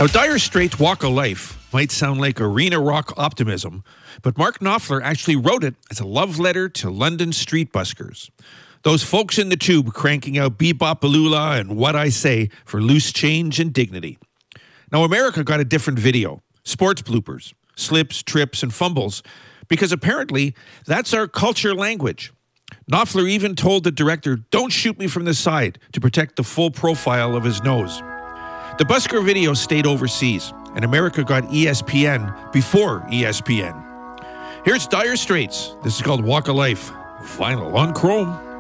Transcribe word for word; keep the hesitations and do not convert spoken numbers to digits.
Now, Dire Straits' Walk of Life might sound like arena rock optimism, but Mark Knopfler actually wrote it as a love letter to London street buskers. Those folks in the tube cranking out Bebop-A-Lula and What I Say for loose change and dignity. Now, America got a different video. Sports bloopers, slips, trips, and fumbles, because apparently that's our culture language. Knopfler even told the director, "Don't shoot me from the side," to protect the full profile of his nose. The busker video stayed overseas, and America got E S P N before E S P N. Here's Dire Straits. This is called Walk of Life. Final on Chrome.